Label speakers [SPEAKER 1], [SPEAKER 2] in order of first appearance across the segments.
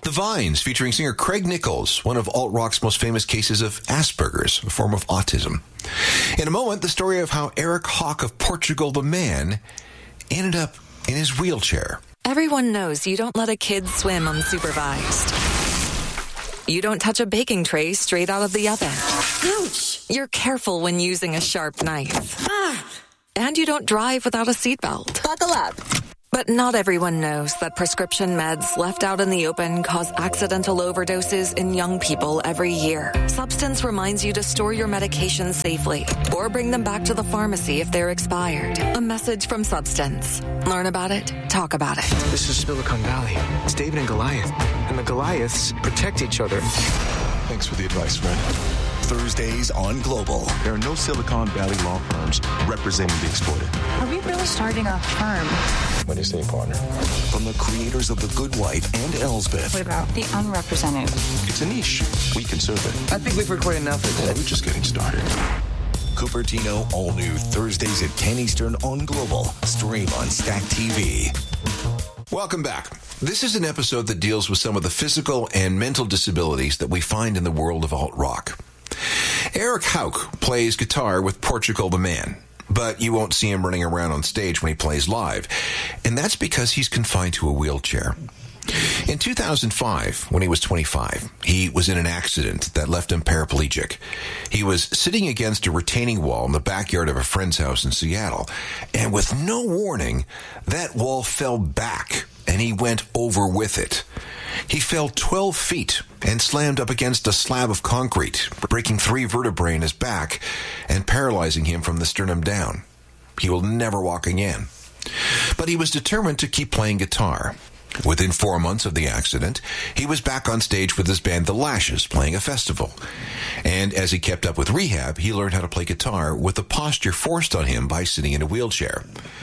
[SPEAKER 1] The Vines, featuring singer Craig Nichols, one of alt-rock's most famous cases of Asperger's, a form of autism. In a moment, the story of how Eric Hawk of Portugal the Man ended up in his wheelchair.
[SPEAKER 2] Everyone knows you don't let a kid swim unsupervised. You don't touch a baking tray straight out of the oven.
[SPEAKER 3] Ouch!
[SPEAKER 2] You're careful when using a sharp knife. And you don't drive without a seatbelt.
[SPEAKER 3] Buckle up.
[SPEAKER 2] But not everyone knows that prescription meds left out in the open cause accidental overdoses in young people every year. Substance reminds you to store your medications safely or bring them back to the pharmacy if they're expired. A message from Substance. Learn about it, talk about it.
[SPEAKER 4] This is Silicon Valley. It's David and Goliath. And the Goliaths protect each other.
[SPEAKER 5] Thanks for the advice, friend.
[SPEAKER 6] Thursdays on Global.
[SPEAKER 5] There are no Silicon Valley law firms representing the exploited.
[SPEAKER 7] Are we really starting a firm?
[SPEAKER 5] What do you say, partner?
[SPEAKER 6] From the creators of The Good Wife and Elsbeth.
[SPEAKER 7] What about the unrepresented?
[SPEAKER 5] It's a niche. We can serve it.
[SPEAKER 4] I think we've recorded enough of
[SPEAKER 5] We're
[SPEAKER 4] this.
[SPEAKER 5] just getting started.
[SPEAKER 6] Cupertino, all new Thursdays at 10 Eastern on Global. Stream on Stack TV.
[SPEAKER 1] Welcome back. This is an episode that deals with some of the physical and mental disabilities that we find in the world of alt-rock. Eric Hawk plays guitar with Portugal the Man, but you won't see him running around on stage when he plays live, and that's because he's confined to a wheelchair. In 2005, when he was 25, he was in an accident that left him paraplegic. He was sitting against a retaining wall in the backyard of a friend's house in Seattle, and with no warning, that wall fell back, and he went over with it. He fell 12 feet and slammed up against a slab of concrete, breaking 3 vertebrae in his back and paralyzing him from the sternum down. He will never walk again. But he was determined to keep playing guitar. Within 4 months of the accident, he was back on stage with his band The Lashes, playing a festival. And as he kept up with rehab, he learned how to play guitar with the posture forced on him by sitting in a wheelchair.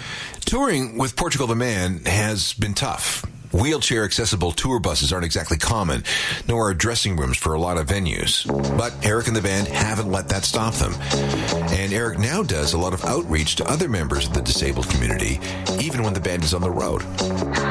[SPEAKER 1] Touring with Portugal the Man has been tough. Wheelchair-accessible tour buses aren't exactly common, nor are dressing rooms for a lot of venues. But Eric and the band haven't let that stop them. And Eric now does a lot of outreach to other members of the disabled community, even when the band is on the road.